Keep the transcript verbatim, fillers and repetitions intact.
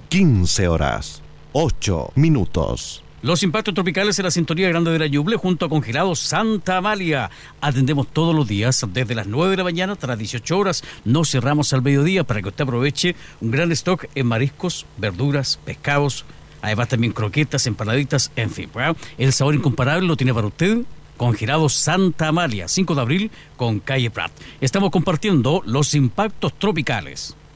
quince horas, ocho minutos. Los impactos tropicales en la sintonía grande de la Ñuble junto a Congelados Santa Amalia. Atendemos todos los días desde las nueve de la mañana hasta las dieciocho horas. No cerramos al mediodía para que usted aproveche un gran stock en mariscos, verduras, pescados. Además también croquetas, empanaditas, en fin. ¿verdad? El sabor incomparable lo tiene para usted Congelados Santa Amalia, cinco de abril con calle Prat. Estamos compartiendo los impactos tropicales.